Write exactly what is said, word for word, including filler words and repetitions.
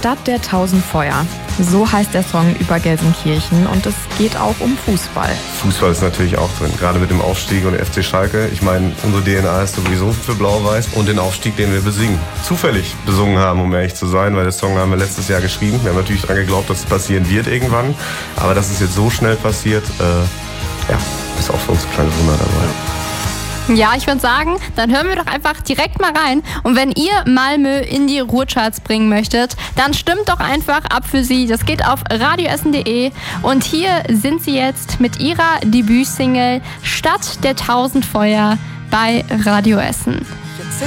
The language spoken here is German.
Stadt der tausend Feuer. So heißt der Song über Gelsenkirchen und es geht auch um Fußball. Fußball ist natürlich auch drin, gerade mit dem Aufstieg und F C Schalke. Ich meine, unsere D N A ist sowieso für Blau-Weiß und den Aufstieg, den wir besingen. Zufällig besungen haben, um ehrlich zu sein, weil den Song haben wir letztes Jahr geschrieben. Wir haben natürlich daran geglaubt, dass es passieren wird irgendwann, aber dass es jetzt so schnell passiert, äh, ja, ist auch für uns ein kleines Wunder dabei. Ja, ich würde sagen, dann hören wir doch einfach direkt mal rein. Und wenn ihr Malmö in die Ruhrcharts bringen möchtet, dann stimmt doch einfach ab für sie. Das geht auf radioessen punkt de. Und hier sind sie jetzt mit ihrer Debütsingle Stadt der tausend Feuer bei Radio Essen.